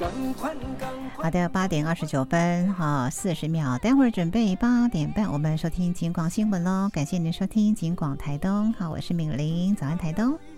好的，8点29分40秒，待会儿准备8点半，我们收听警广新闻喽。感谢您收听警广台东，好，我是敏玲，早安台东。